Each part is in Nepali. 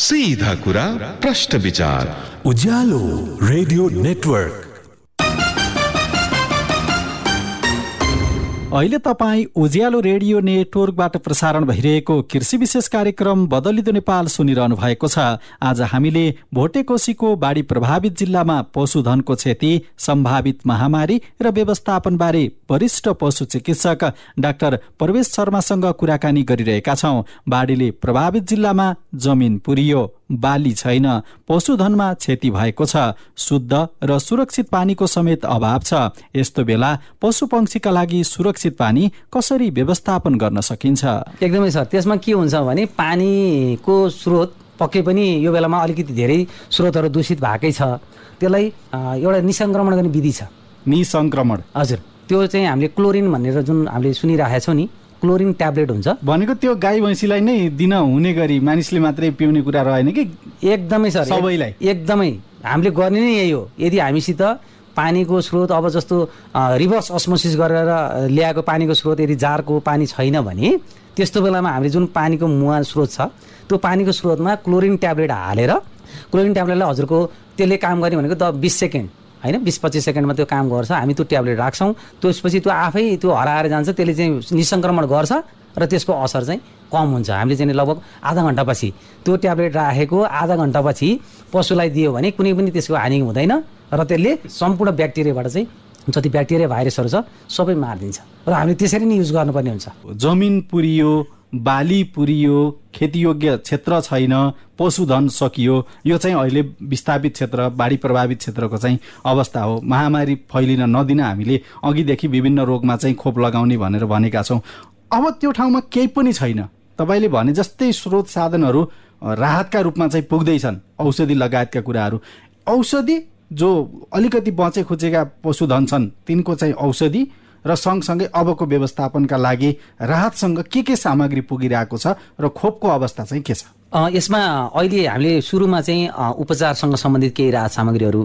सीधा कुरा प्रश्न विचार उज्यालो रेडियो नेटवर्क। अहिले तपाईँ उज्यालो रेडियो नेटवर्कबाट प्रसारण भइरहेको कृषि विशेष कार्यक्रम बदलिदो नेपाल सुनिरहनु भएको छ। आज हामीले भोटेकोसीको बाढी प्रभावित जिल्लामा पशुधनको क्षति, सम्भावित महामारी र व्यवस्थापनबारे वरिष्ठ पशु चिकित्सक डाक्टर प्रवेश शर्मासँग कुराकानी गरिरहेका छौँ। बाढीले प्रभावित जिल्लामा जमिन पुरियो, बाली छैन, पशुधनमा क्षति भएको छ, शुद्ध र सुरक्षित पानीको समेत अभाव छ। यस्तो बेला पशुपक्षीका लागि सुरक्षित पानी कसरी व्यवस्थापन गर्न सकिन्छ? एकदमै सर, त्यसमा के हुन्छ भने पानीको स्रोत पक्कै पनि यो बेलामा अलिकति धेरै स्रोतहरू दूषित भएकै छ। त्यसलाई एउटा निसंक्रमण गर्ने विधि छ। निसंक्रमण? हजुर, त्यो चाहिँ हामीले क्लोरिन भनेर जुन हामीले सुनिरहेका छौँ नि, क्लोरिन ट्याब्लेट हुन्छ भनेको त्यो गाई भैँसीलाई नै दिन हुने गरी मानिसले मात्रै पिउने कुरा रहेन कि? एकदमै सर, सबैलाई एकदमै हामीले गर्ने नै यही हो। यदि हामीसित पानीको स्रोत अब जस्तो रिभर्स अस्मोसिस गरेर ल्याएको पानीको स्रोत यदि जारको पानी छैन भने त्यस्तो बेलामा हामीले जुन पानीको मुवा स्रोत छ त्यो पानीको स्रोतमा क्लोरिन ट्याब्लेट हालेर, क्लोरिन ट्याब्लेटलाई हजुरको त्यसले काम गर्ने भनेको 20 सेकेन्ड होइन, 20-25 सेकेन्डमा त्यो काम गर्छ। हामी त्यो ट्याब्लेट राख्छौँ, त्यसपछि त्यो आफै त्यो हराएर जान्छ, त्यसले चाहिँ निसंक्रमण गर्छ र त्यसको असर चाहिँ कम हुन्छ। हामीले चाहिँ लगभग आधा घन्टापछि त्यो ट्याब्लेट राखेको आधा घन्टापछि पशुलाई दियो भने कुनै पनि त्यसको हानि हुँदैन र त्यसले सम्पूर्ण ब्याक्टेरियाबाट चाहिँ जति ब्याक्टेरिया भाइरसहरू छ सबै मारिदिन्छ र हामीले त्यसरी नै युज गर्नुपर्ने हुन्छ। जमिन पुरियो, बाली पुरियो, खेतीयोग्य क्षेत्र छैन, पशुधन सकियो, यो चाहिँ अहिले विस्थापित क्षेत्र, बाढी प्रभावित क्षेत्रको चाहिँ अवस्था हो। महामारी फैलिन नदिन हामीले अघिदेखि विभिन्न रोगमा चाहिँ खोप लगाउने भनेर भनेका छौँ। अब त्यो ठाउँमा केही पनि छैन, तपाईँले भने जस्तै स्रोत साधनहरू राहतका रूपमा चाहिँ पुग्दैछन्, औषधि लगायतका कुराहरू। औषधि जो अलिकति बचे खुचेका पशुधन छन् तिनको चाहिँ औषधि र सँगसँगै अबको व्यवस्थापनका लागि राहतसँग के सामग्री पुगिरहेको छ र खोपको अवस्था चाहिँ के छ? यसमा अहिले हामीले सुरुमा चाहिँ उपचारसँग सम्बन्धित केही राहत सामग्रीहरू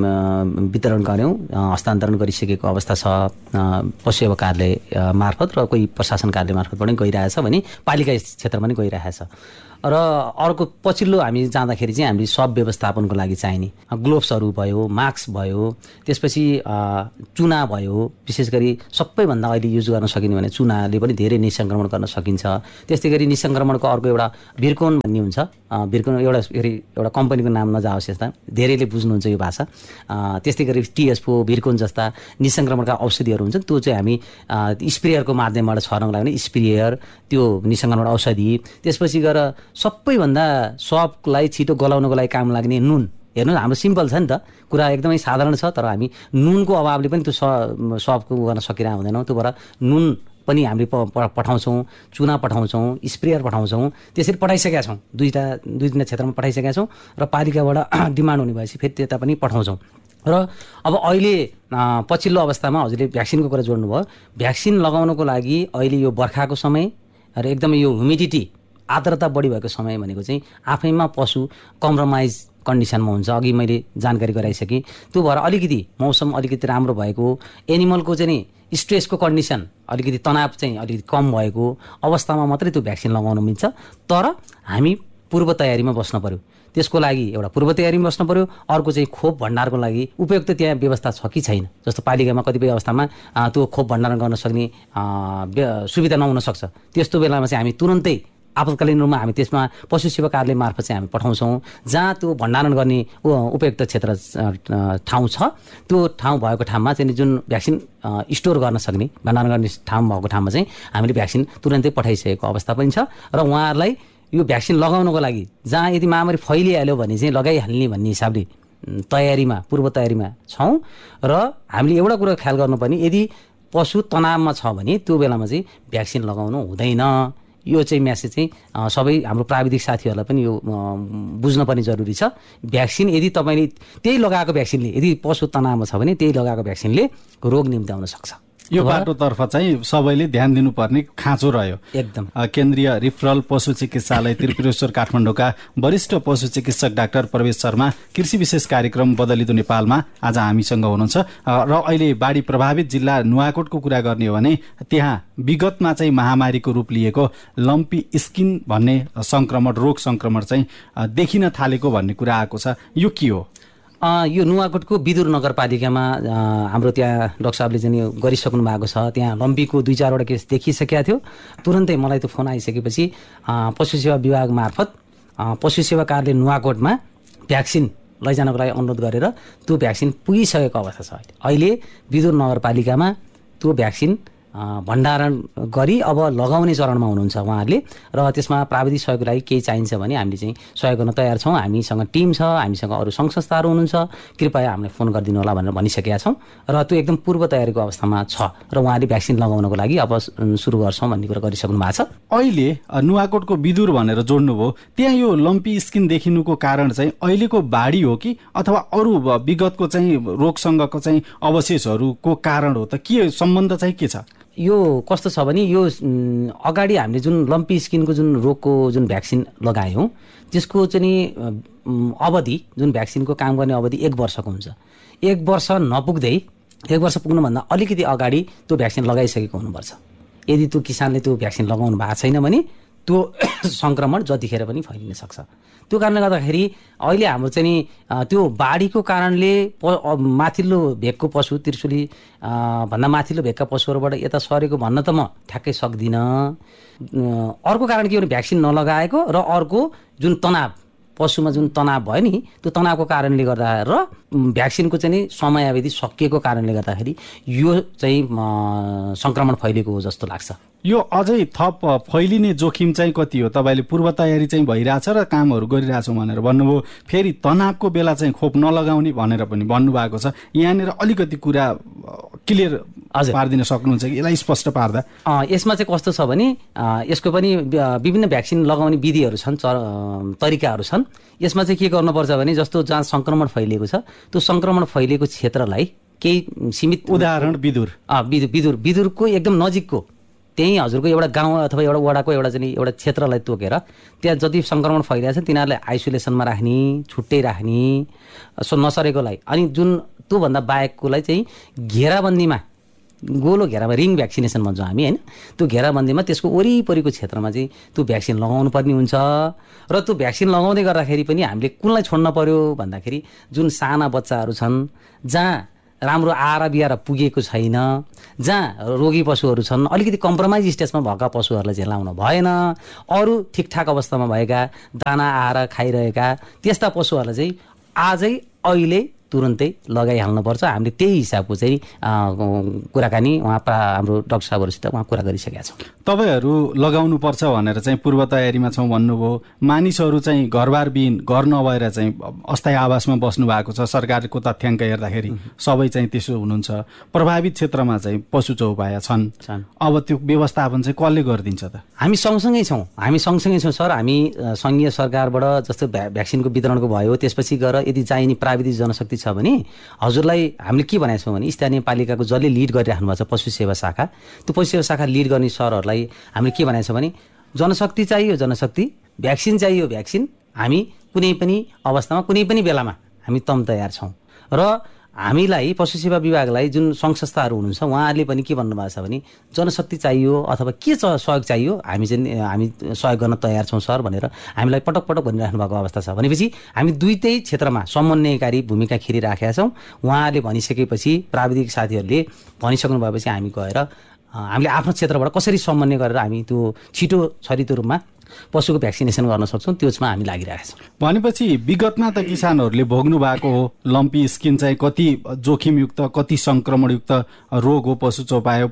वितरण गऱ्यौँ, हस्तान्तरण गरिसकेको अवस्था छ। पशु सेवा कार्यालय मार्फत र कोही प्रशासन कार्यालय मार्फत पनि गइरहेछ भने पालिका क्षेत्रमा पनि गइरहेछ। र अर्को पछिल्लो हामी जाँदाखेरि चाहिँ हामीले सब व्यवस्थापनको लागि चाहिने ग्लोभ्सहरू भयो, मास्क भयो, त्यसपछि चुना भयो। विशेष गरी सबैभन्दा अहिले युज गर्न सकिने भने चुनाले पनि धेरै निसंक्रमण गर्न सकिन्छ। त्यस्तै गरी निसंक्रमणको अर्को एउटा भिर्कोन भन्ने हुन्छ। भिर्कोन एउटा कम्पनीको नाम नजाओस्, यस्ता धेरैले बुझ्नुहुन्छ यो भाषा। त्यस्तै गरी टिएसपो, भिर्कोन जस्ता निसंक्रमणका औषधिहरू हुन्छन्। त्यो चाहिँ हामी स्प्रेयरको माध्यमबाट छर्नको लागि स्प्रेयर, त्यो निसंक्रमण औषधि। त्यसपछि गएर सबैभन्दा सबलाई छिटो गलाउनको लागि काम लाग्ने नुन। हेर्नु, हाम्रो सिम्पल छ नि त, कुरा एकदमै साधारण छ, तर हामी नुनको अभावले पनि त्यो सबको गर्न सकिरहेको हुँदैनौँ। त्यो भएर नुन पनि हामीले पठाउँछौँ, चुना पठाउँछौँ, स्प्रेयर पठाउँछौँ। त्यसरी पठाइसकेका छौँ, दुई तिनवटा क्षेत्रमा पठाइसकेका छौँ र पालिकाबाट डिमान्ड हुने भएपछि फेरि त्यता पनि पठाउँछौँ। र अब अहिले पछिल्लो अवस्थामा हजुरले भ्याक्सिनको कुरा जोड्नुभयो। भ्याक्सिन लगाउनको लागि अहिले यो बर्खाको समय र एकदमै यो ह्युमिडिटी, आर्द्रता बढी भएको समय भनेको चाहिँ आफैमा पशु कम्प्रोमाइज कन्डिसनमा हुन्छ। अघि मैले जानकारी गराइसकेँ। त्यो भएर अलिकति मौसम अलिकति राम्रो भएको, एनिमलको चाहिँ स्ट्रेसको कन्डिसन अलिकति तनाव चाहिँ अलिकति कम भएको अवस्थामा मात्रै त्यो भ्याक्सिन लगाउन मिल्छ। तर हामी पूर्व तयारीमा बस्न पर्यो। त्यसको लागि एउटा पूर्व तयारीमा बस्नु पर्यो। अर्को चाहिँ खोप भण्डारको लागि उपयुक्त त्यहाँ व्यवस्था छ कि छैन। जस्तो पालिकामा कतिपय अवस्थामा त्यो खोप भण्डारण गर्न सक्ने सुविधा नहुन सक्छ। त्यस्तो बेलामा चाहिँ हामी तुरन्तै आपतकालीन रूपमा हामी त्यसमा पशु सेवा कार्यालय मार्फत चाहिँ हामी पठाउँछौँ। जहाँ त्यो भण्डारण गर्ने उपयुक्त क्षेत्र ठाउँ छ, त्यो ठाउँ भएको ठाउँमा चाहिँ जुन भ्याक्सिन स्टोर गर्न सक्ने, भण्डारण गर्ने ठाउँ भएको ठाउँमा चाहिँ हामीले भ्याक्सिन तुरन्तै पठाइसकेको अवस्था पनि छ। र उहाँहरूलाई यो भ्याक्सिन लगाउनको लागि जहाँ यदि महामारी फैलिहाल्यो भने चाहिँ लगाइहाल्ने भन्ने हिसाबले तयारीमा, पूर्व तयारीमा छौँ। र हामीले एउटा कुरा ख्याल गर्नुपर्ने, यदि पशु तनावमा छ भने त्यो बेलामा चाहिँ भ्याक्सिन लगाउनु हुँदैन। यो चाहिँ म्यासेज चाहिँ सबै हाम्रो प्राविधिक साथीहरूलाई पनि यो बुझ्नुपर्ने जरुरी छ। भ्याक्सिन यदि तपाईँले त्यही लगाएको भ्याक्सिनले, यदि पशु तनावमा छ भने त्यही लगाएको भ्याक्सिनले रोग निम्त्याउन सक्छ। यो बाटोतर्फ चाहिँ सबैले ध्यान दिनुपर्ने खाँचो रह्यो। एकदम केन्द्रीय रिफरल पशु चिकित्सालय त्रिपुरेश्वर काठमाडौँका वरिष्ठ पशु चिकित्सक डाक्टर प्रवेश शर्मा कृषि विशेष कार्यक्रम बदलिदो नेपालमा आज हामीसँग हुनुहुन्छ र अहिले बाढी प्रभावित जिल्ला नुवाकोटको कुरा गर्ने हो भने त्यहाँ विगतमा चाहिँ महामारीको रूप लिएको लम्पी स्किन भन्ने रोग संक्रमण चाहिँ देखिन थालेको भन्ने कुरा आएको छ। यो के हो? यो नुवाकोटको विदुर नगरपालिकामा हाम्रो त्यहाँ डाक्टर साहबले चाहिँ गरिसक्नु भएको छ। त्यहाँ लम्पीको 2-4वटा केस देखिसकेका थियो। तुरन्तै मलाई त्यो फोन आइसकेपछि पशु सेवा विभाग मार्फत पशु सेवा कार्यालय नुवाकोटमा भ्याक्सिन लैजानको लागि अनुरोध गरेर त्यो भ्याक्सिन पुगिसकेको अवस्था छ। अहिले विदुर नगरपालिकामा त्यो भ्याक्सिन भण्डारण गरी अब लगाउने चरणमा हुनुहुन्छ उहाँहरूले र त्यसमा प्राविधिक सहयोगको लागि केही चाहिन्छ भने हामीले चाहिँ सहयोग गर्न तयार छौँ। हामीसँग टिम छ, हामीसँग अरू सङ्घ संस्थाहरू हुनुहुन्छ, कृपया हामीलाई फोन गरिदिनु होला भनेर भनिसकेका छौँ र त्यो एकदम पूर्व तयारीको अवस्थामा छ र उहाँले भ्याक्सिन लगाउनको लागि अब सुरु गर्छौँ भन्ने कुरा गरिसक्नु भएको छ। अहिले नुवाकोटको विदुर भनेर जोड्नुभयो, त्यहाँ यो लम्पी स्किन देखिनुको कारण चाहिँ अहिलेको बाढी हो कि अथवा अरू विगतको चाहिँ रोगसँगको चाहिँ अवशेषहरूको कारण हो त? के सम्बन्ध चाहिँ के छ? यो कस्तो छ भने यो अगाडि हामीले जुन लम्पी स्किनको जुन रोगको जुन भ्याक्सिन लगायौँ त्यसको चाहिँ अवधि जुन भ्याक्सिनको काम गर्ने अवधि 1 वर्षको हुन्छ। 1 वर्ष नपुग्दै 1 वर्ष पुग्नुभन्दा अलिकति अगाडि त्यो भ्याक्सिन लगाइसकेको हुनुपर्छ। यदि त्यो किसानले त्यो भ्याक्सिन लगाउनु भएको छैन भने त्यो सङ्क्रमण जतिखेर पनि फैलिन सक्छ। त्यो कारणले गर्दाखेरि अहिले हाम्रो चाहिँ त्यो बाढीको कारणले माथिल्लो भेगको पशु त्रिशुली भन्दा माथिल्लो भेगका पशुहरूबाट यता सरेको भन्न त म ठ्याक्कै सक्दिनँ। अर्को कारण के हो भने भ्याक्सिन नलगाएको र अर्को जुन तनाव पशुमा जुन तनाव भयो नि त्यो तनावको कारणले गर्दा र भ्याक्सिनको चाहिँ समयावधि सकिएको कारणले गर्दाखेरि यो चाहिँ सङ्क्रमण फैलिएको हो जस्तो लाग्छ। यो अझै थप फैलिने जोखिम चाहिँ कति हो? तपाईँले पूर्व तयारी चाहिँ भइरहेछ र कामहरू गरिरहेछौँ भनेर भन्नुभयो, फेरि तनावको बेला चाहिँ खोप नलगाउने भनेर पनि भन्नुभएको छ। यहाँनिर अलिकति कुरा क्लियर पारिदिन सक्नुहुन्छ कि यसलाई स्पष्ट पार्दा? यसमा चाहिँ कस्तो छ भने यसको पनि विभिन्न भ्याक्सिन लगाउने विधिहरू छन्, तरिकाहरू छन्। यसमा चाहिँ के गर्नुपर्छ भने जस्तो जहाँ सङ्क्रमण फैलिएको छ त्यो सङ्क्रमण फैलिएको क्षेत्रलाई केही सीमित, उदाहरण विदुरको एकदम नजिकको त्यही हजुरको एउटा गाउँ अथवा एउटा वडाको एउटा क्षेत्रलाई तोकेर त्यहाँ जति सङ्क्रमण फैलिएको छ तिनीहरूलाई आइसोलेसनमा राख्ने, छुट्टै राख्ने, नसरेकोलाई। अनि जुन त्योभन्दा बाहेककोलाई चाहिँ घेराबन्दीमा, गोलो घेरामा रिङ भ्याक्सिनेसन भन्छौँ हामी होइन, त्यो घेराबन्दीमा त्यसको वरिपरिको क्षेत्रमा चाहिँ त्यो भ्याक्सिन लगाउनु पर्ने हुन्छ। र त्यो भ्याक्सिन लगाउँदै गर्दाखेरि पनि हामीले कुनलाई छोड्न पर्यो भन्दाखेरि जुन साना बच्चाहरू छन्, जहाँ राम्रो आहारा बिहारा पुगेको छैन, जहाँ रोगी पशुहरू छन्, अलिकति कम्प्रोमाइज स्टेजमा भएका पशुहरूलाई चाहिँ लाउन भएन। अरू ठिकठाक अवस्थामा भएका दाना आहारा खाइरहेका त्यस्ता पशुहरूलाई चाहिँ आजै अहिले तुरन्तै लगाइहाल्नुपर्छ। हामीले त्यही हिसाबको चाहिँ कुराकानी हाम्रो डाक्टर साहबहरूसित कुरा गरिसकेका छौँ। तपाईँहरू लगाउनुपर्छ भनेर चाहिँ पूर्व तयारीमा छौँ भन्नुभयो। मानिसहरू चाहिँ घरबारविहीन, घर नभएर चाहिँ अस्थायी आवासमा बस्नु भएको छ। सरकारको तथ्याङ्क हेर्दाखेरि सबै चाहिँ त्यसो हुनुहुन्छ। प्रभावित क्षेत्रमा चाहिँ पशु चौपाया छन्। अब त्यो व्यवस्थापन चाहिँ कसले गरिदिन्छ त? हामी सँगसँगै छौँ सर। हामी सङ्घीय सरकारबाट जस्तो भ्याक्सिनको वितरणको भयो, त्यसपछि गएर यदि चाहिने प्राविधिक जनशक्ति छ भने हजुरलाई हामीले के भनेको छौँ भने स्थानीय पालिकाको जसले लिड गरिराख्नु भएको छ पशु सेवा शाखा, त्यो पशु सेवा शाखा लिड गर्ने सरहरूलाई हामीले के भनेको छौँ भने जनशक्ति चाहियो जनशक्ति, भ्याक्सिन चाहियो भ्याक्सिन, हामी कुनै पनि अवस्थामा कुनै पनि बेलामा हामी तम तयार छौँ। र हामीलाई पशु सेवा विभागलाई जुन सङ्घ संस्थाहरू हुनुहुन्छ उहाँहरूले पनि के भन्नुभएको छ भने जनशक्ति चाहियो अथवा के सहयोग चाहियो हामी सहयोग गर्न तयार छौँ सर भनेर हामीलाई पटक पटक भनिराख्नु भएको अवस्था छ। भनेपछि हामी दुईटै क्षेत्रमा समन्वयकारी भूमिका खेलिराखेका छौँ। उहाँहरूले भनिसकेपछि, प्राविधिक साथीहरूले भनिसक्नु भएपछि हामी गएर हामीले आफ्नो क्षेत्रबाट कसरी समन्वय गरेर हामी त्यो छिटो छरितो रूपमा पशुको भ्याक्सिनेसन गर्न सक्छौँ त्यसमा हामी लागिरहेका छौँ। भनेपछि विगतमा त किसानहरूले भोग्नु भएको हो लम्पी स्किन चाहिँ कति जोखिमयुक्त, कति सङ्क्रमणयुक्त रोग हो पशु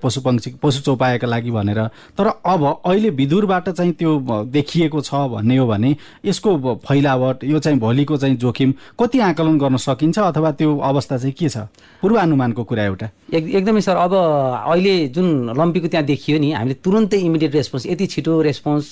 चौपायाका लागि भनेर। तर अब अहिले विदुरबाट चाहिँ त्यो देखिएको छ भन्ने हो भने यसको फैलावट, यो चाहिँ भोलिको चाहिँ जोखिम कति आकलन गर्न सकिन्छ अथवा त्यो अवस्था चाहिँ के छ? पूर्वानुमानको कुरा एउटा। एकदमै सर। अब अहिले जुन लम्पीको त्यहाँ देखियो नि, हामीले तुरन्तै इमिडिएट रेस्पोन्स, यति छिटो रेस्पोन्स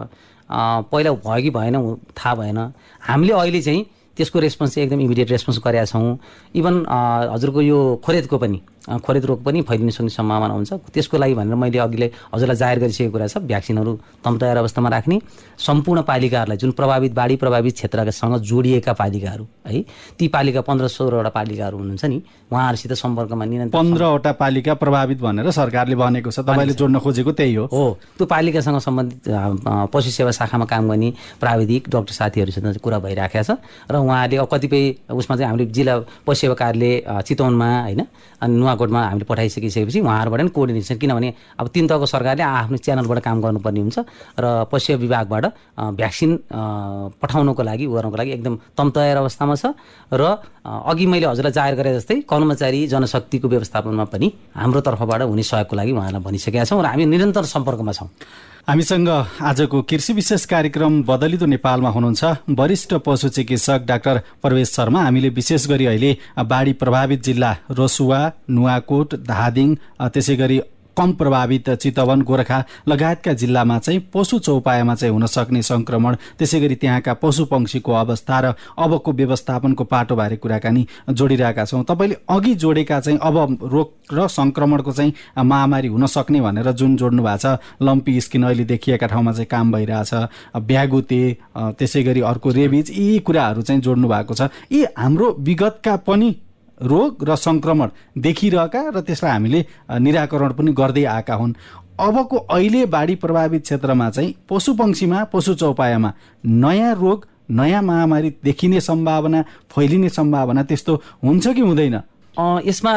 पहिला भयो कि भएन थाहा भएन। हामीले अहिले चाहिँ त्यसको रेस्पोन्स चाहिँ एकदम इमिडिएट रेस्पोन्स गरेका छौँ। इभन हजुरको यो खोरेदको पनि खोरेद रोग पनि फैलिन सक्ने सम्भावना हुन्छ। त्यसको लागि भनेर मैले अघिले हजुरलाई जाहेर गरिसकेको कुरा छ, भ्याक्सिनहरू तम तयार अवस्थामा राख्ने, सम्पूर्ण पालिकाहरूलाई जुन बाढी प्रभावित क्षेत्रसँग जोडिएका पालिकाहरू है, ती पालिका 15-16वटा पालिकाहरू हुनुहुन्छ नि, उहाँहरूसित सम्पर्कमा निरन्तर 15वटा पालिका प्रभावित भनेर सरकारले भनेको छ, तपाईँले जोड्न खोजेको त्यही हो। त्यो पालिकासँग सम्बन्धित पशु सेवा शाखामा काम गर्ने प्राविधिक डाक्टर साथीहरूसँग कुरा भइराखेको छ र उहाँहरूले कतिपय उसमा चाहिँ हामीले जिल्ला पशु सेवा कार्यालय चितवनमा होइन अनि नुवाकोटमा हामीले पठाइसकिसकेपछि उहाँहरूबाट पनि कोअर्डिनेसन, किनभने अब 3 तहको सरकारले आफ्नो च्यानलबाट काम गर्नुपर्ने हुन्छ र पशु सेवा विभागबाट भ्याक्सिन पठाउनको लागि गर्नको लागि एकदम तम तयार अवस्थामा छ र अघि मैले हजुरलाई जाहेर गरे जस्तै कर्मचारी जनशक्तिको व्यवस्थापनमा पनि हाम्रो तर्फबाट हुने सहयोगको लागि उहाँहरूलाई भनिसकेका छौँ र हामी निरन्तर सम्पर्कमा छौँ। हामीसँग आजको कृषि विशेष कार्यक्रम बदलिदो नेपालमा हुनुहुन्छ वरिष्ठ पशु चिकित्सक डाक्टर प्रवेश शर्मा। हामीले विशेष गरी अहिले बाढी प्रभावित जिल्ला रसुवा, नुवाकोट, धादिङ, त्यसै गरी कम प्रभावित चितवन, गोरखा लगायतका जिल्लामा चाहिँ पशु चौपायामा चाहिँ हुन सक्ने संक्रमण, त्यसै गरी त्यहाँका पशु पंक्षीको अवस्था र अबको व्यवस्थापनको पाटोबारे कुराकानी जोडिरहेका छौँ। तपाईँले अघि जोडेका चाहिँ अब रोग र संक्रमणको चाहिँ महामारी हुन सक्ने भनेर जुन जोड्नु भएको छ, लम्पी स्किन अहिले देखिएका ठाउँमा चाहिँ काम भइरहेछ, भ्यागुते, त्यसै गरी अर्को रेबिज, यी कुराहरू चाहिँ जोड्नु भएको छ। यी हाम्रो विगतका पनि रोग र संक्रमण देखिरहेका र त्यसलाई हामीले निराकरण पनि गर्दै आएका हुन्। अबको अहिले बाढी प्रभावित क्षेत्रमा चाहिँ पशु पंक्षीमा, पशु चौपायामा नयाँ रोग, नयाँ महामारी देखिने सम्भावना, फैलिने सम्भावना त्यस्तो हुन्छ कि हुँदैन? यसमा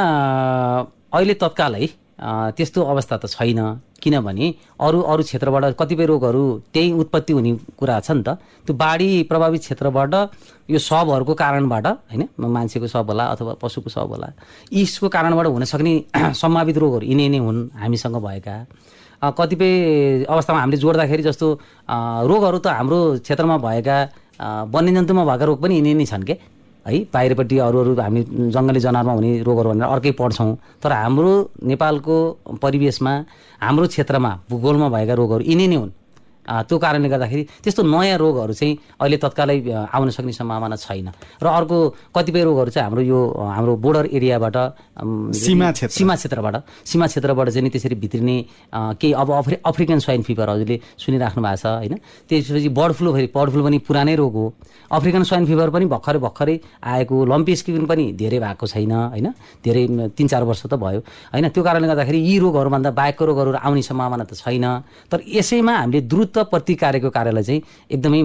अहिले तत्काल है त्यस्तो अवस्था त छैन, किनभने अरू क्षेत्रबाट कतिपय रोगहरू त्यही उत्पत्ति हुने कुरा छ नि त। त्यो बाढी प्रभावित क्षेत्रबाट यो सबहरूको कारणबाट होइन, मान्छेको सब होला अथवा पशुको सब होला, यसको कारणबाट हुन सक्ने सम्भावित रोगहरू यिनै हुन् हामीसँग भएका। कतिपय अवस्थामा हामीले जोड्दाखेरि जस्तो रोगहरू त हाम्रो क्षेत्रमा भएका वन्यजन्तुमा भएका रोग पनि यिनै नै छन् के है। बाहिरपट्टि अरू हामी जङ्गली जनावरमा हुने रोगहरू भनेर अर्कै पढ्छौँ, तर हाम्रो नेपालको परिवेशमा, हाम्रो क्षेत्रमा, भूगोलमा भएका रोगहरू यिनै नै हुन्। त्यो कारणले गर्दाखेरि त्यस्तो नयाँ रोगहरू चाहिँ अहिले तत्कालै आउन सक्ने सम्भावना छैन। र अर्को कतिपय रोगहरू चाहिँ हाम्रो बोर्डर एरियाबाट, सीमा क्षेत्रबाट चाहिँ त्यसरी भित्रिने केही, अब अफ्रिकन स्वाइन फिभर हजुरले सुनिराख्नु भएको छ होइन। त्यसपछि बर्ड फ्लू पनि पुरानै रोग हो। अफ्रिकन स्वाइन फिभर पनि भर्खरै आएको, लम्पी स्किन पनि धेरै भएको छैन होइन, धेरै 3-4 वर्ष त भयो होइन। त्यो कारणले गर्दाखेरि यी रोगहरूभन्दा बाहेकको रोगहरू आउने सम्भावना त छैन। तर यसैमा हामीले द्रुत प्रतिकारको कार्यलाई चाहिँ एकदमै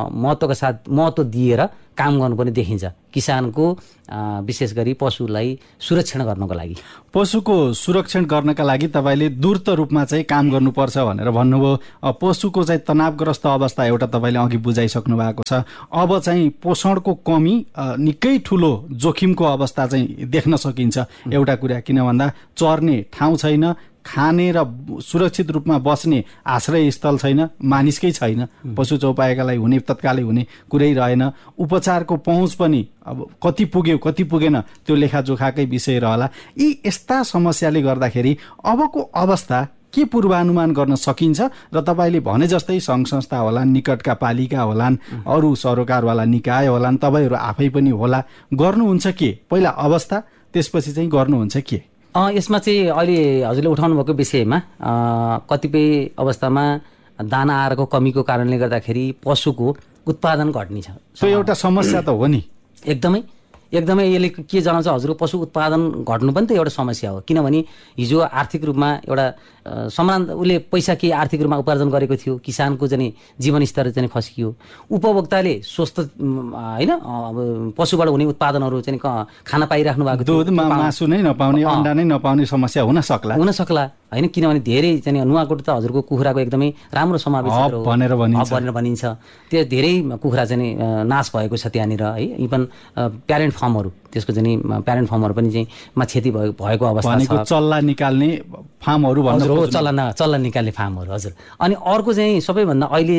महत्त्व दिएर काम गर्नुपर्ने देखिन्छ, किसानको विशेष गरी पशुलाई सुरक्षण गर्नको लागि। पशुको सुरक्षण गर्नका लागि तपाईँले द्रुत रूपमा चाहिँ काम गर्नुपर्छ भनेर भन्नुभयो। पशुको चाहिँ तनावग्रस्त अवस्था एउटा तपाईँले अघि बुझाइसक्नु भएको छ। अब चाहिँ पोषणको कमी निकै ठुलो जोखिमको अवस्था चाहिँ देख्न सकिन्छ। एउटा कुरा किन भन्दा चर्ने ठाउँ छैन, खाने र सुरक्षित रूपमा बस्ने आश्रय स्थल छैन, मानिसकै छैन, पशु चौपायाका लागि हुने तत्कालै हुने कुरै रहेन। उपचारको पहुँच पनि अब कति पुग्यो कति पुगेन त्यो लेखाजोखाकै विषय रहला। यी यस्ता समस्याले गर्दाखेरि अबको अवस्था के पूर्वानुमान गर्न सकिन्छ र तपाईँले भने जस्तै सङ्घ संस्था होलान्, निकटका पालिका होलान्, अरू सरोकारवाला निकाय होलान्, तपाईँहरू आफै पनि होला, गर्नुहुन्छ के? पहिला अवस्था, त्यसपछि चाहिँ गर्नुहुन्छ के? यसमा चाहिँ अहिले हजुरले उठाउनु भएको विषयमा कतिपय अवस्थामा दाना आहारको कमीको कारणले गर्दाखेरि पशुको उत्पादन घट्ने छ। त्यो एउटा समस्या त हो नि। एकदमै यसले के जनाउँछ हजुरको पशु उत्पादन घट्नु पनि त एउटा समस्या हो। किनभने हिजो आर्थिक रूपमा एउटा उसले पैसा के आर्थिक रूपमा उपार्जन गरेको थियो, किसानको चाहिँ जीवनस्तर चाहिँ खस्कियो, उपभोक्ताले स्वस्थ होइन पशुबाट हुने उत्पादनहरू चाहिँ खान पाइराख्नु भएको थियो, दुध मासु नै नपाउने, अन्डा नै नपाउने समस्या हुन सक्ला होइन। किनभने धेरै चाहिँ नुवाकोट त हजुरको कुखुराको एकदमै राम्रो समावेश भनेर भनिन्छ। त्यो धेरै कुखुरा चाहिँ नाश भएको छ त्यहाँनिर है। इभन प्यारेन्ट फर्महरू, त्यसको चाहिँ प्यारेन्ट फर्महरू पनि चाहिँ क्षति भएको अवस्था छ। चल्ला निकाल्ने फार्महरू भन्नु, चल्ला निकाल्ने फार्महरू हजुर। अनि अर्को चाहिँ सबैभन्दा अहिले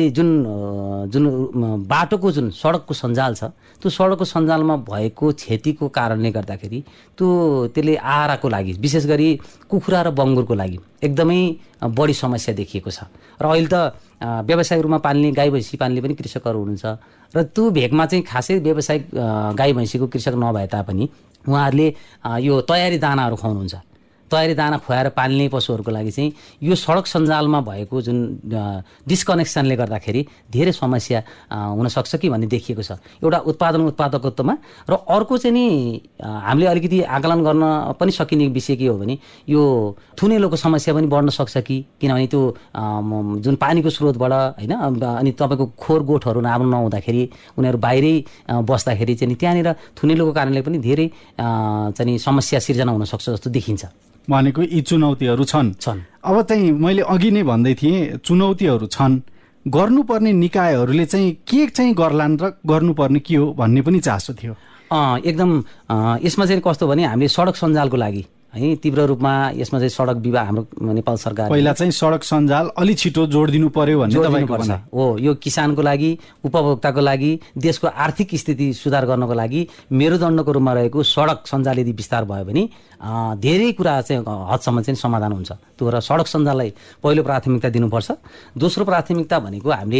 जुन बाटोको जुन सडकको सञ्जाल छ, त्यो सडकको सञ्जालमा भएको क्षतिको कारणले गर्दाखेरि त्यसले आहाराको लागि विशेष गरी कुखुरा र बङ्गुरको लागि एकदमै बढी समस्या देखिएको छ। र अहिले त व्यावसायिक रूपमा पाल्ने गाई भैँसी पाल्ने पनि कृषकहरू हुनुहुन्छ र त्यो भेगमा चाहिँ खासै व्यावसायिक गाई भैँसीको कृषक नभए तापनि उहाँहरूले यो तयारी दानाहरू खुवाउनुहुन्छ। तयारी दाना खुवाएर पाल्ने पशुहरूको लागि चाहिँ यो सडक सञ्जालमा भएको जुन डिस्कनेक्सनले गर्दाखेरि धेरै समस्या हुनसक्छ कि भन्ने देखिएको छ एउटा उत्पादकत्वमा। र अर्को चाहिँ नि हामीले अलिकति आकलन गर्न पनि सकिने विषय के हो भने यो थुनेलोको समस्या पनि बढ्न सक्छ कि, किनभने त्यो जुन पानीको स्रोतबाट होइन, अनि तपाईँको खोर गोठहरू राम्रो नहुँदाखेरि उनीहरू बाहिरै बस्दाखेरि चाहिँ त्यहाँनिर थुनेलोको कारणले पनि धेरै चाहिँ समस्या सिर्जना हुनसक्छ जस्तो देखिन्छ। भनेको यी चुनौतीहरू छन्। अब चाहिँ मैले अघि नै भन्दै थिएँ चुनौतीहरू छन्, गर्नुपर्ने निकायहरूले चाहिँ के चाहिँ गर्लान् र गर्नुपर्ने के हो भन्ने पनि चासो थियो। एकदम यसमा चाहिँ कस्तो भने हामीले सडक सञ्जालको लागि है तीव्र रूपमा यसमा चाहिँ सडक विभाग हाम्रो नेपाल सरकार पहिला चाहिँ सडक सञ्जाल अलि छिटो जोडिदिनु पर्यो भन्ने तपाईको भनाइ हो। यो किसानको लागि, उपभोक्ताको लागि, देशको आर्थिक स्थिति सुधार गर्नको लागि मेरुदण्डको रूपमा रहेको सडक सञ्जाल यदि विस्तार भयो भने धेरै कुरा चाहिँ हदसम्म चाहिँ समाधान हुन्छ। त्यो र सडक सञ्जाललाई पहिलो प्राथमिकता दिनुपर्छ। दोस्रो प्राथमिकता भनेको हामीले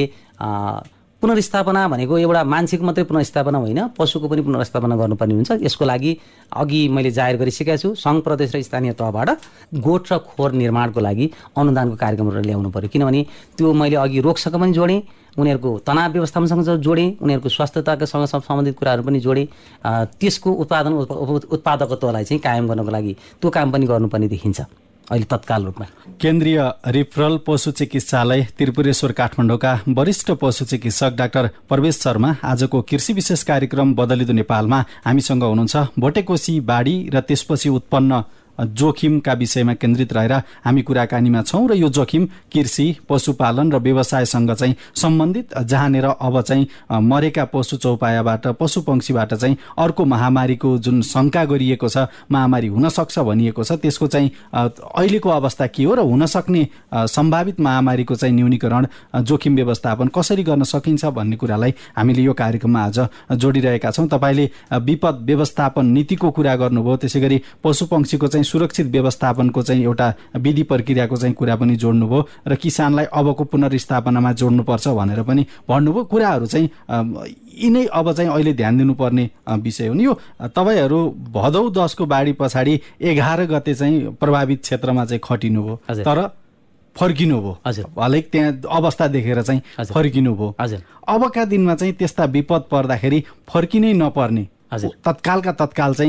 पुनर्स्थापना भनेको एउटा मान्छेको मात्रै पुनर्स्थापना होइन, पशुको पनि पुनर्स्थापना गर्नुपर्ने हुन्छ। यसको लागि अघि मैले जाहेर गरिसकेको छु, सङ्घ प्रदेश र स्थानीय तहबाट गोठ र खोर निर्माणको लागि अनुदानको कार्यक्रमहरू ल्याउनु पर्यो। किनभने त्यो मैले अघि रोगसँग पनि जोडेँ, उनीहरूको तनाव व्यवस्थापनसँग जोडेँ, उनीहरूको स्वास्थ्यतासँग सम्बन्धित कुराहरू पनि जोडेँ। त्यसको उत्पादकत्वलाई चाहिँ कायम गर्नको लागि त्यो काम पनि गर्नुपर्ने देखिन्छ अहिले तत्काल रूपमा। केन्द्रीय रिफरल पशु चिकित्सालय त्रिपुरेश्वर काठमाडौँका वरिष्ठ पशु चिकित्सक डाक्टर प्रवेश शर्मा आजको कृषि विशेष कार्यक्रम बदलिदो नेपालमा हामीसँग हुनुहुन्छ। भोटेकोशी बाढी र त्यसपछि उत्पन्न जोखिमका विषयमा केन्द्रित रहेर हामी कुराकानीमा छौँ र यो जोखिम कृषि, पशुपालन र व्यवसायसँग चाहिँ सम्बन्धित, जहाँनिर अब चाहिँ मरेका पशु चौपायाबाट, पशु पंक्षीबाट चाहिँ अर्को महामारीको जुन शङ्का गरिएको छ, महामारी हुनसक्छ भनिएको छ, त्यसको चाहिँ अहिलेको अवस्था के हो र हुनसक्ने सम्भावित महामारीको चाहिँ न्यूनीकरण, जोखिम व्यवस्थापन कसरी गर्न सकिन्छ भन्ने कुरालाई हामीले यो कार्यक्रममा आज जोडिरहेका छौँ। तपाईँले विपद व्यवस्थापन नीतिको कुरा गर्नुभयो, त्यसै गरी पशु पंक्षीको चाहिँ सुरक्षित व्यवस्थापनको चाहिँ एउटा विधि प्रक्रियाको चाहिँ कुरा पनि जोड्नुभयो र किसानलाई अबको पुनर्स्थापनामा जोड्नुपर्छ भनेर पनि भन्नुभयो। कुराहरू चाहिँ यिनै अब चाहिँ अहिले ध्यान दिनुपर्ने विषय हुन्। यो तपाईँहरू भदौ 10 को बाढी पछाडि 11 गते चाहिँ प्रभावित क्षेत्रमा चाहिँ खटिनुभयो, तर फर्किनुभयो, हलेक त्यहाँ अवस्था देखेर चाहिँ फर्किनुभयो। अबका दिनमा चाहिँ त्यस्ता विपद पर्दाखेरि फर्किनै नपर्ने, तत्कालका तत्काल चाहिँ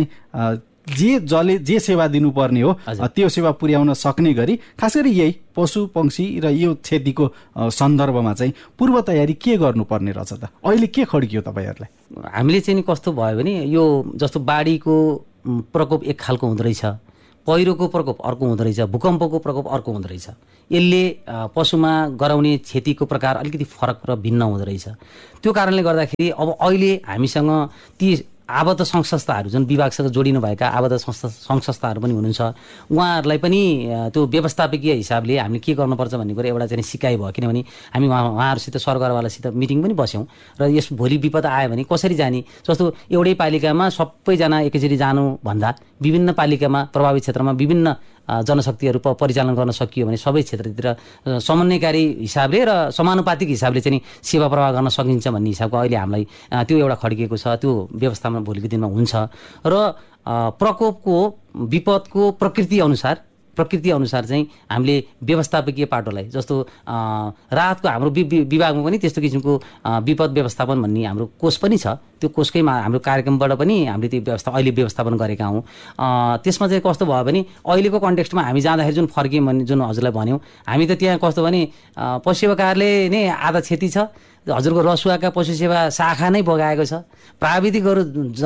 जसले जे सेवा दिनुपर्ने हो त्यो सेवा पुर्याउन सक्ने गरी खास गरी यही पशु पंक्षी र यो क्षतिको सन्दर्भमा चाहिँ पूर्व तयारी के गर्नुपर्ने रहेछ त? अहिले के खड्कियो तपाईँहरूलाई? हामीले चाहिँ कस्तो भयो भने यो जस्तो बाढीको प्रकोप एक खालको हुँदो रहेछ, पहिरोको प्रकोप अर्को हुँदो रहेछ, भूकम्पको प्रकोप अर्को हुँदो रहेछ। यसले पशुमा गराउने क्षतिको प्रकार अलिकति फरक र भिन्न हुँदो रहेछ। त्यो कारणले गर्दाखेरि अब अहिले हामीसँग ती आबद्ध सङ्घ संस्थाहरू जुन विभागसँग जोडिनु भएका आबद्ध सङ्घ संस्थाहरू पनि हुनुहुन्छ, उहाँहरूलाई पनि त्यो व्यवस्थापकीय हिसाबले हामीले के गर्नुपर्छ भन्ने कुरा एउटा चाहिँ सिकाइ भयो। किनभने हामी उहाँहरूसित सरकारवालासित मिटिङ पनि बस्यौँ र यस भोलि विपद आयो भने कसरी जाने, जस्तो एउटै पालिकामा सबैजना एकैचोटि जानुभन्दा विभिन्न पालिकामा प्रभावित क्षेत्रमा विभिन्न जनशक्तिहरू परिचालन गर्न सकियो भने सबै क्षेत्रतिर समन्वयकारी हिसाबले र समानुपातिक हिसाबले चाहिँ सेवा प्रवाह गर्न सकिन्छ भन्ने हिसाबको अहिले हामीलाई त्यो एउटा खड्किएको छ। त्यो व्यवस्थामा भोलिको दिनमा हुन्छ र प्रकोपको विपदको प्रकृति अनुसार चाहिँ हामीले व्यवस्थापकीय पाटोलाई, जस्तो राहतको हाम्रो विभागमा पनि त्यस्तो किसिमको विपद व्यवस्थापन भन्ने हाम्रो कोष पनि छ। त्यो कोषकैमा हाम्रो कार्यक्रमबाट पनि हामीले त्यो अहिले व्यवस्थापन गरेका हौँ। त्यसमा चाहिँ कस्तो भयो भने अहिलेको कन्टेक्स्टमा हामी जाँदाखेरि जुन फर्क्यौँ भन्ने जुन हजुरलाई भन्यौँ, हामी त त्यहाँ कस्तो भने पशु सेवा कार्यालय नै आधा क्षति छ, हजुरको रसुवाका पशु सेवा शाखा नै बगाएको छ, प्राविधिकहरू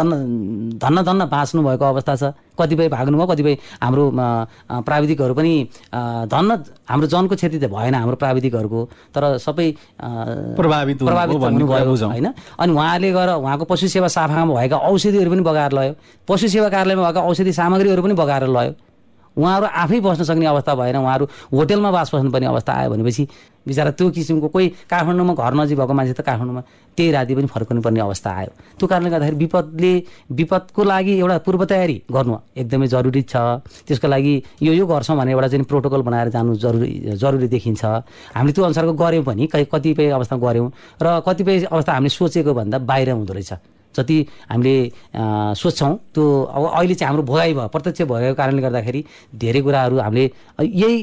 धन्न बाँच्नु भएको अवस्था छ, कतिपय भाग्नुभयो, कतिपय हाम्रो प्राविधिकहरू पनि हाम्रो जनको क्षति त भएन हाम्रो प्राविधिकहरूको, तर सबै प्रभावित हुनुभयो होइन। अनि उहाँले गएर उहाँको पशु सेवा शाखामा भएका औषधिहरू पनि बगाएर लयो, पशु सेवा कार्यालयमा भएका औषधि सामग्रीहरू पनि बगाएर लयो। उहाँहरू आफै बस्न सक्ने अवस्था भएन, उहाँहरू होटेलमा बास बस्नुपर्ने अवस्था आयो भनेपछि बिचरा त्यो किसिमको कोही काठमाडौँमा घर नजिक भएको मान्छे त काठमाडौँमा त्यही राति पनि फर्कनु पर्ने अवस्था आयो। त्यो कारणले गर्दाखेरि विपदको लागि एउटा पूर्व तयारी गर्नु एकदमै जरुरी छ। त्यसको लागि यो गर्छौँ भने एउटा चाहिँ प्रोटोकल बनाएर जानु जरुरी देखिन्छ। हामीले त्यो अनुसारको गऱ्यौँ पनि, कतिपय अवस्थामा गऱ्यौँ र कतिपय अवस्था हामीले सोचेको भन्दा बाहिर हुँदो रहेछ। जति हामीले सोच्छौँ त्यो अब अहिले चाहिँ हाम्रो भोगाइ भयो, प्रत्यक्ष भएको कारणले गर्दाखेरि धेरै कुराहरू हामीले यही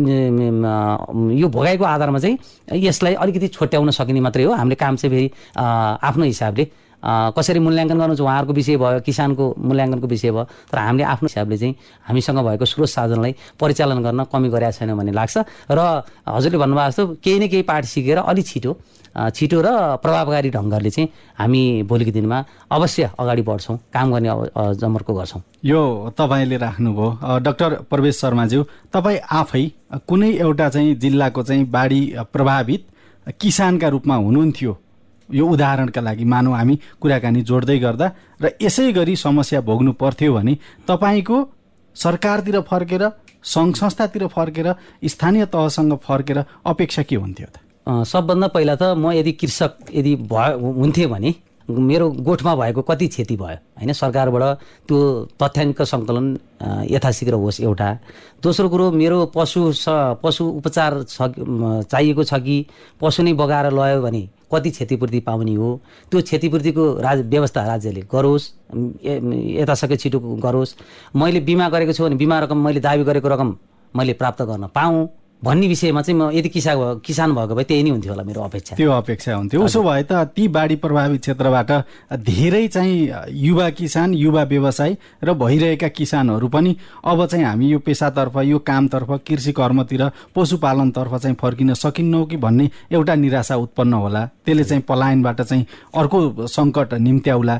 यो भोगाइको आधारमा चाहिँ यसलाई अलिकति छोट्याउन सकिने मात्रै हो। हामीले काम चाहिँ फेरि आफ्नो हिसाबले कसरी मूल्याङ्कन गर्नु चाहिँ उहाँहरूको विषय भयो, किसानको मूल्याङ्कनको विषय भयो। तर हामीले आफ्नो हिसाबले चाहिँ हामीसँग भएको स्रोत साधनलाई परिचालन गर्न कमी गरेका छैन भन्ने लाग्छ। र हजुरले भन्नुभएको जस्तो केही न केही पाठ सिकेर अलिक छिटो र प्रभावकारी ढङ्गले चाहिँ हामी भोलिको दिनमा अवश्य अगाडि बढ्छौँ, काम गर्ने जमर्को गर्छौँ। यो तपाईँले राख्नुभयो। डाक्टर प्रवेश शर्माज्यू, तपाईँ आफै कुनै एउटा चाहिँ जिल्लाको चाहिँ बाढी प्रभावित किसानका रूपमा हुनुहुन्थ्यो, यो उदाहरणका लागि मानौँ हामी कुराकानी जोड्दै गर्दा, र यसै गरी समस्या भोग्नु पर्थ्यो भने तपाईँको सरकारतिर फर्केर, सङ्घ संस्थातिर फर्केर, स्थानीय तहसँग फर्केर अपेक्षा के हुन्थ्यो त? सबभन्दा पहिला त म यदि कृषक हुन्थेँ भने मेरो गोठमा भएको कति क्षति भयो होइन, सरकारबाट त्यो तथ्याङ्क सङ्कलन यथाशीघ्र होस् एउटा। दोस्रो कुरो, मेरो पशु उपचार चाहिएको छ कि पशु नै बगाएर लयो भने कति क्षतिपूर्ति पाउने हो, त्यो क्षतिपूर्तिको व्यवस्था राज्यले गरोस्, यथाशक्य छिटो गरोस्। मैले बिमा गरेको छु भने बिमा रकम मैले दाबी गरेको रकम मैले प्राप्त गर्न पाऊँ भन्ने विषयमा चाहिँ म यदि किसान भएको भए त्यही नै हुन्थ्यो होला मेरो अपेक्षा। त्यो अपेक्षा हुन्थ्यो। उसो भए त ती बाढी प्रभावित क्षेत्रबाट धेरै चाहिँ युवा किसान, युवा व्यवसायी र भइरहेका किसानहरू पनि अब चाहिँ हामी यो पेसातर्फ, यो कामतर्फ, कृषि कर्मतिर, पशुपालनतर्फ चाहिँ फर्किन सकिन्नौ कि भन्ने एउटा निराशा उत्पन्न होला। त्यसले चाहिँ पलायनबाट चाहिँ अर्को सङ्कट निम्त्याउला।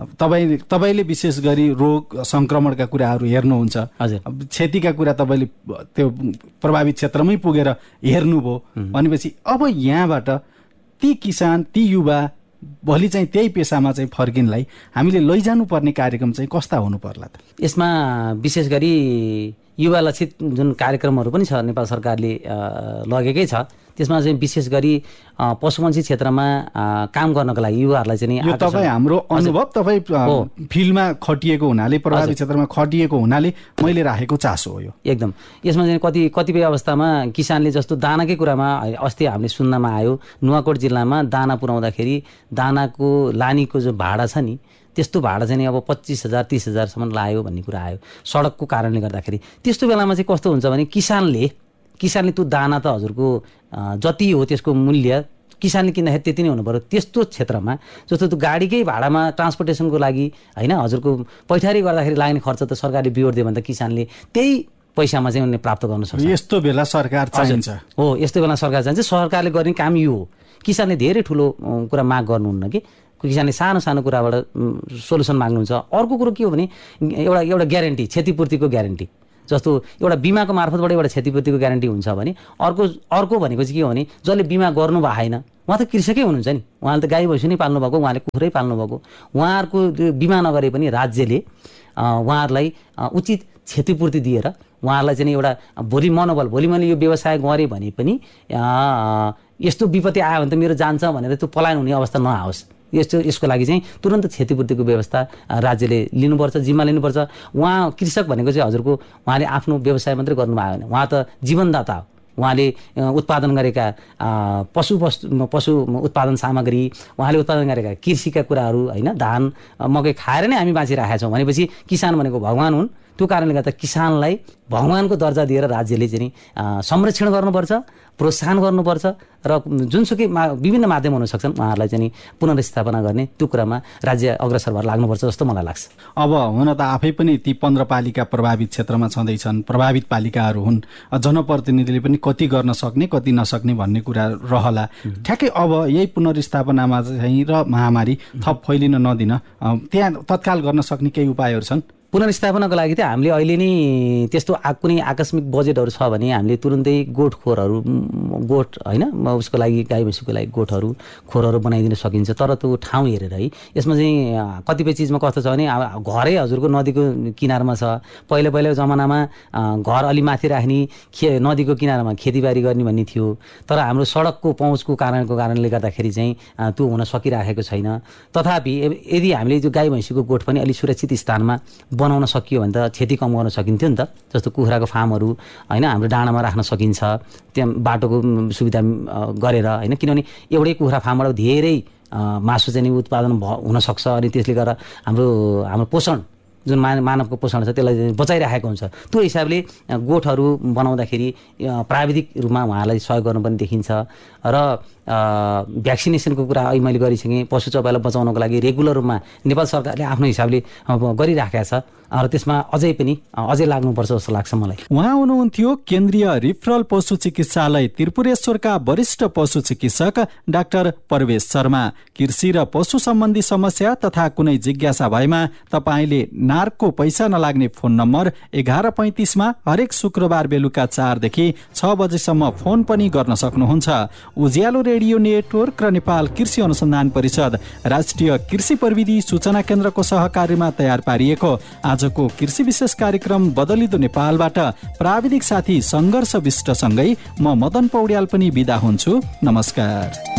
तपाईँले विशेष गरी रोग सङ्क्रमणका कुराहरू हेर्नुहुन्छ, क्षतिका कुरा तपाईँले त्यो प्रभावित क्षेत्रमै पुगेर हेर्नुभयो भनेपछि अब यहाँबाट ती किसान, ती युवा भोलि चाहिँ त्यही पेसामा चाहिँ फर्किनलाई हामीले लैजानु पर्ने कार्यक्रम चाहिँ कस्ता हुनु पर्ला त? यसमा विशेष गरी युवा लक्षित जुन कार्यक्रमहरू पनि छ नेपाल सरकारले लगेकै छ, त्यसमा चाहिँ विशेष गरी पशुपन्छी क्षेत्रमा काम गर्नको लागि युवाहरूलाई चाहिँ यो तपाईँ हाम्रो अनुभव, तपाईँ फिल्डमा खटिएको हुनाले, प्रभावित क्षेत्रमा खटिएको हुनाले मैले राखेको चासो हो यो। एकदम यसमा चाहिँ कतिपय अवस्थामा किसानले जस्तो दानाकै कुरामा अस्ति हामीले सुन्नमा आयो, नुवाकोट जिल्लामा दाना पुर्याउँदाखेरि दानाको लानीको जो भाडा छ नि, त्यस्तो भाडा चाहिँ अब 25,000 30,000सम्म लायो भन्ने कुरा आयो सडकको कारणले गर्दाखेरि। त्यस्तो बेलामा चाहिँ कस्तो हुन्छ भने किसानले त्यो दाना त हजुरको जति हो त्यसको मूल्य किसानले किन्दाखेरि त्यति नै हुनु पर्यो। त्यस्तो क्षेत्रमा जस्तो त्यो गाडीकै भाडामा ट्रान्सपोर्टेसनको लागि होइन, हजुरको पैठारी गर्दाखेरि लाग्ने खर्च त सरकारले बिहोरिदियो भने त किसानले त्यही पैसामा चाहिँ उनले प्राप्त गर्न सक्छ। यस्तो बेला सरकार चाहिन्छ हो, यस्तो बेला सरकार चाहिन्छ। सरकारले गर्ने काम यो हो, किसानले धेरै ठुलो कुरा माग गर्नुहुन्न कि किसानले सानो सानो कुराबाट सोल्युसन माग्नुहुन्छ। अर्को कुरो के हो भने एउटा ग्यारेन्टी, क्षतिपूर्तिको ग्यारेन्टी, जस्तो एउटा बिमाको मार्फतबाट एउटा क्षतिपूर्तिको ग्यारेन्टी हुन्छ भने अर्को भनेको चाहिँ के हो भने जसले बिमा गर्नु भएन उहाँ त कृषकै हुनुहुन्छ नि, उहाँले त गाई भैँसी नै पाल्नु भएको, उहाँले कुखुरै पाल्नु भएको, उहाँहरूको बिमा नगरे पनि राज्यले उहाँहरूलाई उचित क्षतिपूर्ति दिएर उहाँहरूलाई चाहिँ एउटा भोलि मैले यो व्यवसाय गरेँ भने पनि यस्तो विपत्ति आयो भने त मेरो जान्छ भनेर त्यो पलायन हुने अवस्था नआओस्। यसको लागि चाहिँ तुरन्त क्षतिपूर्तिको व्यवस्था राज्यले लिनुपर्छ, जिम्मा लिनुपर्छ। उहाँ कृषक भनेको चाहिँ हजुरको उहाँले आफ्नो व्यवसाय मात्रै गर्नुभयो भने उहाँ त जीवनदाता हो। उहाँले उत्पादन गरेका पशु उत्पादन सामग्री, उहाँले उत्पादन गरेका कृषिका कुराहरू होइन, धान मकै खाएर नै हामी बाँचिरहेका छौँ भनेपछि किसान भनेको भगवान हुन्। त्यो कारणले गर्दा किसानलाई भगवानको दर्जा दिएर राज्यले चाहिँ संरक्षण गर्नुपर्छ, प्रोत्साहन गर्नुपर्छ र जुनसुकै विभिन्न माध्यम हुन सक्छन् उहाँहरूलाई चाहिँ पुनर्स्थापना गर्ने त्यो कुरामा राज्य अग्रसर भएर लाग्नुपर्छ जस्तो मलाई लाग्छ। अब हुन त आफै पनि ती 15 पालिका प्रभावित क्षेत्रमा छँदैछन्, प्रभावित पालिकाहरू हुन्, जनप्रतिनिधिले पनि कति गर्न सक्ने कति नसक्ने भन्ने कुरा रहला। ठ्याक्कै अब यही पुनर्स्थापनामा चाहिँ र महामारी थप फैलिन नदिन त्यहाँ तत्काल गर्न सक्ने केही उपायहरू छन्? पुनर्स्थापनाको लागि त हामीले अहिले नै त्यस्तो कुनै आकस्मिक बजेटहरू छ भने हामीले तुरुन्तै गोठ होइन उसको लागि गाई भैँसीको लागि खोरहरू बनाइदिन सकिन्छ। तर त्यो ठाउँ हेरेर है, यसमा चाहिँ कतिपय चिजमा कस्तो छ भने घरै हजुरको नदीको किनारमा छ, पहिला जमानामा घर अलि माथि राख्ने नदीको किनारमा खेतीबारी गर्ने भन्ने थियो। तर हाम्रो सडकको पहुँचको कारणले गर्दाखेरि चाहिँ त्यो हुन सकिराखेको छैन। तथापि यदि हामीले त्यो गाई भैँसीको गोठ पनि अलिक सुरक्षित स्थानमा बनाउन सकियो भने त क्षति कम गर्न सकिन्थ्यो नि त। जस्तो कुखुराको फार्महरू होइन हाम्रो डाँडामा राख्न सकिन्छ, त्यहाँ बाटोको सुविधा गरेर होइन, किनभने एउटै कुखुरा फार्मबाट धेरै मासु चाहिँ उत्पादन हुनसक्छ अनि त्यसले गर्दा हाम्रो पोषण जुन मानवको पोषण छ त्यसलाई बचाइराखेको हुन्छ। त्यो हिसाबले गोठहरू बनाउँदाखेरि प्राविधिक रूपमा उहाँलाई सहयोग गर्नुपर्ने देखिन्छ र भ्याक्सिनेसनको कुरा अहिले मैले गरिसकेँ। पशु चौपायालाई बचाउनको लागि रेगुलर रूपमा नेपाल सरकारले आफ्नो हिसाबले गरिराखेका छ र त्यसमा अझै लाग्नुपर्छ जस्तो लाग्छ मलाई। उहाँ हुनुहुन्थ्यो केन्द्रीय रिफरल पशु चिकित्सालय त्रिपुरेश्वरका वरिष्ठ पशु चिकित्सक डाक्टर परवेश शर्मा। कृषि र पशु सम्बन्धी समस्या तथा कुनै जिज्ञासा भएमा तपाईँले नार्कको पैसा नलाग्ने फोन नम्बर 1135 मा हरेक शुक्रबार बेलुका 4 देखि 6 बजेसम्म फोन पनि गर्न सक्नुहुन्छ। उज्यालो रेडियो नेटवर्क र नेपाल कृषि अनुसन्धान परिषद राष्ट्रिय कृषि प्रविधि सूचना केन्द्रको सहकार्यमा तयार पारिएको आजको कृषि विशेष कार्यक्रम बदलिदो नेपालबाट प्राविधिक साथी संघर्ष विष्टसँगै म मदन पौड्याल पनि बिदा हुन्छु। नमस्कार।